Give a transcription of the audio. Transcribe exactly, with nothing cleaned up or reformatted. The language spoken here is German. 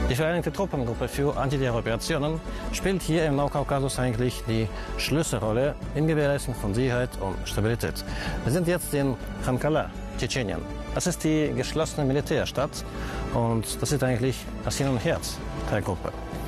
Die Vereinigte Truppengruppe für Antiterroroperationen spielt hier im Nordkaukasus eigentlich die Schlüsselrolle in Gewährleistung von Sicherheit und Stabilität. Wir sind jetzt in Khankala, Tschetschenien. Das ist die geschlossene Militärstadt und das ist eigentlich das Hin und Herz der Gruppe.